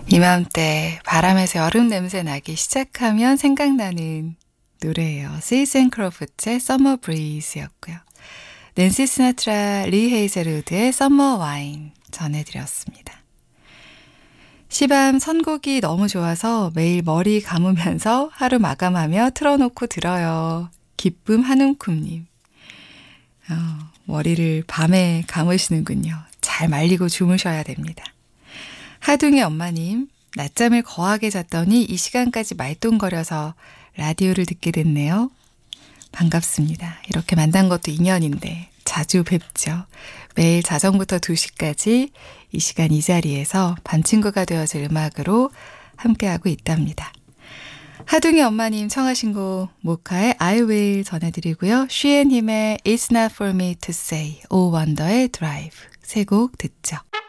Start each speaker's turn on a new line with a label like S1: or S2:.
S1: 이맘때 바람에서 여름 냄새 나기 시작하면 생각나는 노래예요. 시즌 크로프트의 Summer Breeze였고요. 낸시 시나트라, 리 헤이젤우드의 Summer Wine 전해드렸습니다. 시밤 선곡이 너무 좋아서 매일 머리 감으면서 하루 마감하며 틀어놓고 들어요. 기쁨 한움쿰님. 머리를 밤에 감으시는군요. 잘 말리고 주무셔야 됩니다. 하둥이 엄마님, 낮잠을 거하게 잤더니 이 시간까지 말똥거려서 라디오를 듣게 됐네요. 반갑습니다. 이렇게 만난 것도 인연인데 자주 뵙죠. 매일 자정부터 2시까지 이 시간 이 자리에서 반 친구가 되어줄 음악으로 함께하고 있답니다. 하둥이 엄마님 청하신 곡 모카의 I Will 전해드리고요. 쉬앤힘의 It's Not For Me To Say, 오 원더의 Drive 세 곡 듣죠.